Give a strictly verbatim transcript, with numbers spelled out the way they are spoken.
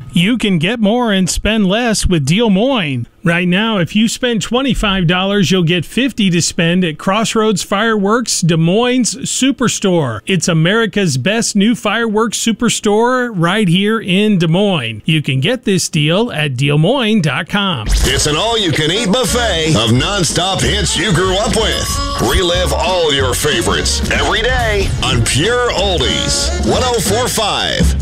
You can get more and spend less with Des Moines. Right now, if you spend twenty-five dollars, you'll get fifty dollars to spend at Crossroads Fireworks Des Moines Superstore. It's America's best new fireworks superstore right here in Des Moines. You can get this deal at Des Moines dot com. It's an all-you-can-eat buffet of nonstop hits you grew up with. Relive all your favorites every day on Pure Oldies. one oh four point five